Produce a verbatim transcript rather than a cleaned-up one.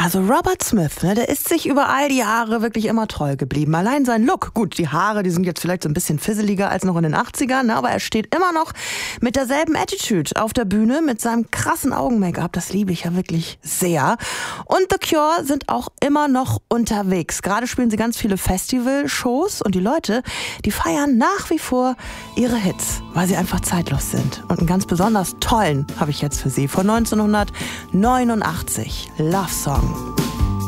Also Robert Smith, ne, der ist sich über all die Jahre wirklich immer treu geblieben. Allein sein Look, gut, die Haare, die sind jetzt vielleicht so ein bisschen fisseliger als noch in den achtzigern, ne, aber er steht immer noch mit derselben Attitude auf der Bühne, mit seinem krassen Augen-Make-up. Das liebe ich ja wirklich sehr. Und The Cure sind auch immer noch unterwegs. Gerade spielen sie ganz viele Festival-Shows und die Leute, die feiern nach wie vor ihre Hits, weil sie einfach zeitlos sind. Und einen ganz besonders tollen habe ich jetzt für Sie von neunzehnhundertneunundachtzig. Love Song.